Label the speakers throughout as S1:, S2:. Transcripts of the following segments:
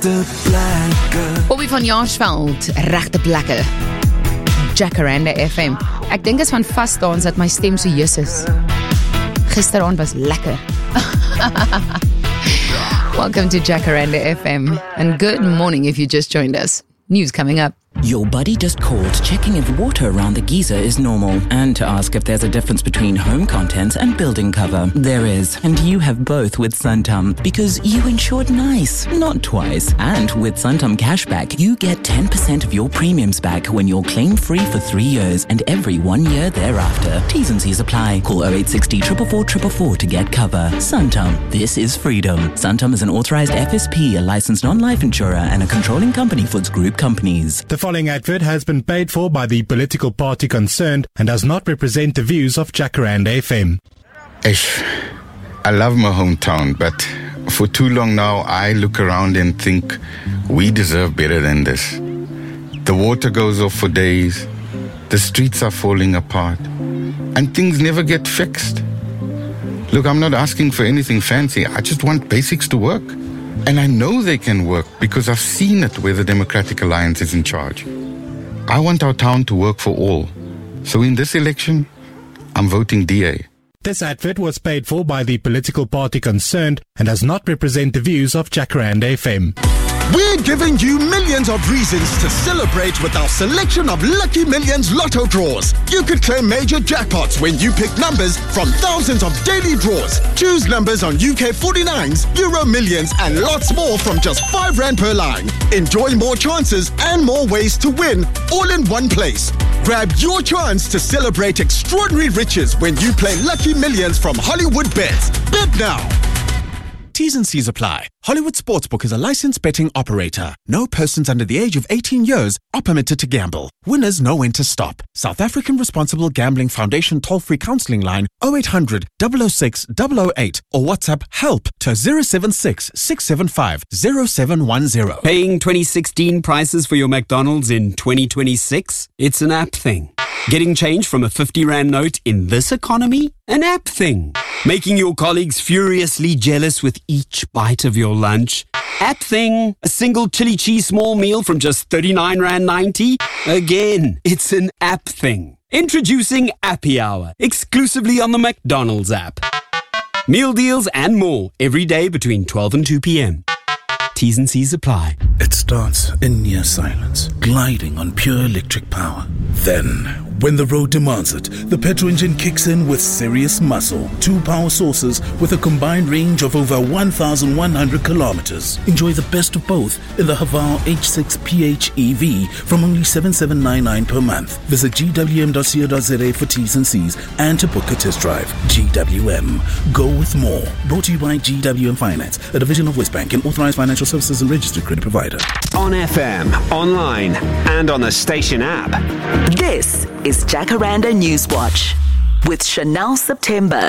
S1: regte plekke.
S2: Bobby van Jaarsveld, regte plekke. Jacaranda FM. Ek dink is van vasdans dat my stem so jus is. Gisteraand was lekker. Welcome to Jacaranda FM, and good morning if you just joined us. News coming up.
S3: Your buddy just called, checking if water around the geyser is normal, and to ask if there's a difference between home contents and building cover. There is, and you have both with Santam, because you insured nice, not twice. And with Santam Cashback, you get 10% of your premiums back when you're claim-free for 3 years, and every 1 year thereafter. T's and C's apply. Call 0860 444 444 to get cover. Santam, this is freedom. Santam is an authorized FSP, a licensed non-life insurer, and a controlling company for its group companies.
S4: The following advert has been paid for by the political party concerned and does not represent the views of Jacaranda FM.
S5: I love my hometown, but for too long now I look around and think we deserve better than this. The water goes off for days, the streets are falling apart, and things never get fixed. Look, I'm not asking for anything fancy, I just want basics to work. And I know they can work because I've seen it where the Democratic Alliance is in charge. I want our town to work for all. So in this election, I'm voting DA.
S4: This advert was paid for by the political party concerned and does not represent the views of Jacaranda FM.
S6: We're giving you millions of reasons to celebrate with our selection of Lucky Millions Lotto draws. You could claim major jackpots when you pick numbers from thousands of daily draws. Choose numbers on UK 49s, Euro Millions, and lots more from just R5 per line. Enjoy more chances and more ways to win, all in one place. Grab your chance to celebrate extraordinary riches when you play Lucky Millions from Hollywood Bets. Bet now. T's and C's apply. Hollywood Sportsbook is a licensed betting operator. No persons under the age of 18 years are permitted to gamble. Winners know when to stop. South African Responsible Gambling Foundation toll-free counselling line 0800 006 008 or WhatsApp help to 076 675 0710.
S7: Paying 2016 prices for your McDonald's in 2026? It's an app thing. Getting change from a 50 Rand note in this economy? An app thing. Making your colleagues furiously jealous with each bite of your lunch? App thing. A single chili cheese small meal from just 39 Rand 90? Again, it's an app thing. Introducing Appy Hour, exclusively on the McDonald's app. Meal deals and more every day between 12 and 2 p.m. T's and C's apply.
S8: It starts in near silence, gliding on pure electric power. Then, when the road demands it, the petrol engine kicks in with serious muscle. 2 power sources with a combined range of over 1,100 kilometers. Enjoy the best of both in the Haval H6 PHEV from only $7,799 per month. Visit gwm.co.za for T's and C's and to book a test drive. GWM. Go with more. Brought to you by GWM Finance, a division of Westbank and authorized financial services and registered credit provider.
S9: On FM, online, and on the station app.
S10: This is Jacaranda Newswatch with Chanel September.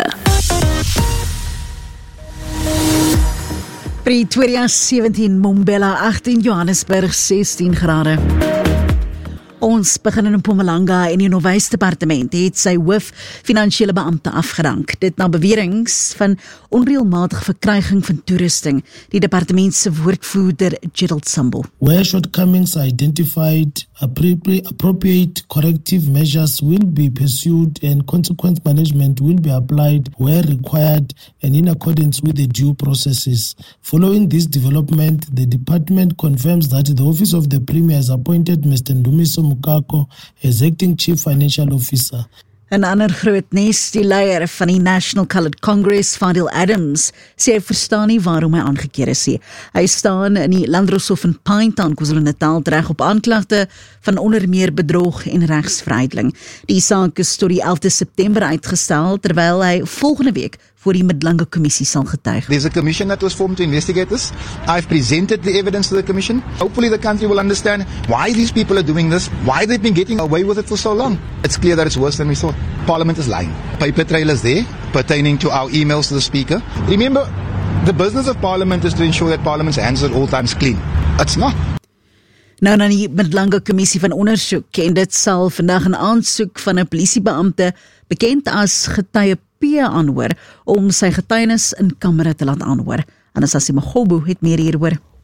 S11: Pretoria 17, Mbombela 18, Johannesburg 16 grade. Ons begin in Mpumalanga en die Onderwysdepartement het sy hoof finansiële beampte afgedank. Dit na beweringe van onreëlmatige verkryging van toerusting. Die departement se woordvoerder Gerald Sambo.
S12: Where shortcomings are identified, appropriate corrective measures will be pursued and consequence management will be applied where required and in accordance with the due processes. Following this development, the department confirms that the Office of the Premier has appointed Mr. Ndumiso Mukako as acting Chief Financial Officer.
S11: 'n ander groot nes, die leier van die National Coloured Congress, Fadil Adams, sê hy verstaan nie waarom hy aangekeer is nie. Hy staan in die Landdroshof in Pinetown, KwaZulu-Natal, reg op aanklagte van onder meer bedrog en regsverwydering. Die saak is tot die 11de September uitgestel, terwyl hy volgende week voor die Middellange Kommissie sal getuig.
S13: There's a commission that was formed to investigate this. I've presented the evidence to the commission. Hopefully the country will understand why these people are doing this, why they've been getting away with it for so long. It's clear that it's worse than we thought. Parliament is lying. Paper trail is there pertaining to our emails to the Speaker. Remember, the business of Parliament is to ensure that Parliament's hands are at all times clean. It's not.
S11: Nou na die Middellange Kommissie van ondersoek en dit sal vandag 'n aansoek van 'n polisiebeampte bekend as getuie P aanhoor om sy getuienis in kamera te laat aanhoor. Anastasie Magobo het meer hieroor.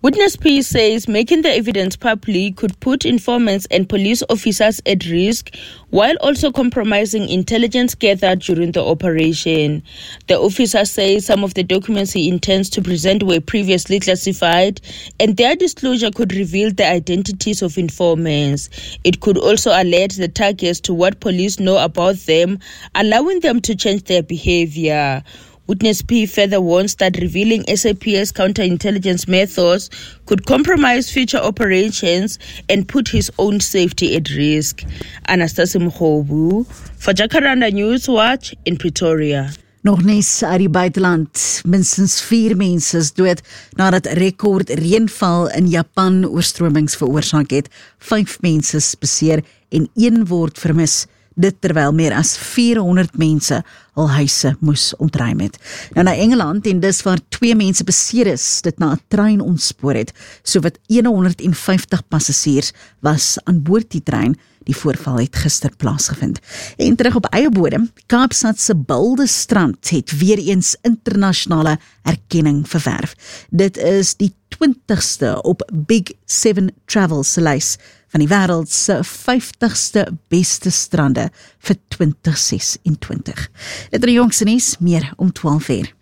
S14: Witness P says making the evidence public could put informants and police officers at risk while also compromising intelligence gathered during the operation. The officer says some of the documents he intends to present were previously classified and their disclosure could reveal the identities of informants. It could also alert the targets to what police know about them, allowing them to change their behavior. Witness P further warns that revealing SAPS counterintelligence methods could compromise future operations and put his own safety at risk. Anastasia Mkhobu for Jacaranda Newswatch in Pretoria.
S11: Nog nes uit die buiteland, minstens 4 mense is dood nadat rekord reënval in Japan oorstromings veroorsaak het. 5 mense is beseer en 1 word vermis. Dit terwyl meer as 400 mense al huise moes ontruim het. Nou na Engeland en dis waar 2 mense beseer is, dit na 'n trein ontspoor het. Sowat 150 passasiers was aan boord die trein. Die voorval het gister plaasgevind. En terug op eie bodem, Kaapstad se Bulde strand het weer eens internasionale erkenning verwerf. Dit is die 20ste op Big 7 Travel se lys van die wêreld se 50ste beste strande vir 2026. Dit is die jongste nuus, meer om 12 uur.